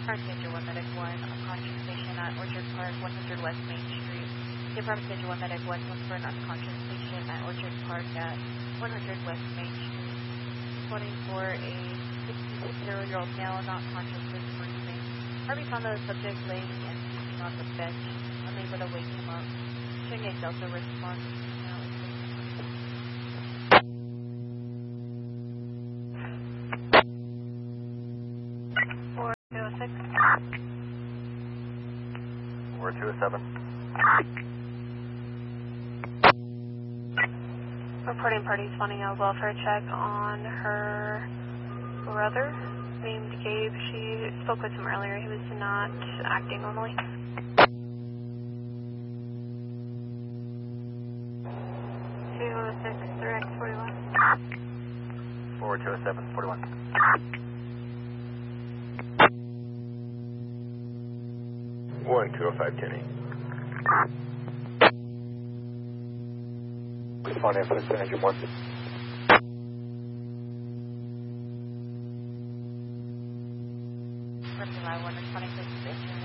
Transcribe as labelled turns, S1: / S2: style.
S1: Schedule 1 Medic 1, unconscious patient at Orchard Park, 100 West Main Street. Department Schedule 1 Medic 1 was for an unconscious patient at Orchard Park at 100 West Main Street. Reporting for a 66-year-old male not conscious with breathing. Harvey found the subject laying and sleeping on the bench, unable to wake him up. Showing a Delta response.
S2: 4207.
S1: Reporting parties wanting a welfare check on her brother named Gabe. She spoke with him earlier. He was not acting normally. 206 direct 41.
S2: 4207, 41.
S3: One 205 Kenny.
S2: Respond in for the engine 1.
S1: July 1 responding to the engine